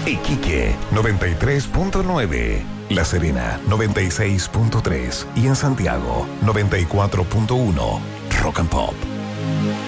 Iquique 93.9, La Serena 96.3 y en Santiago 94.1. Rock and Pop.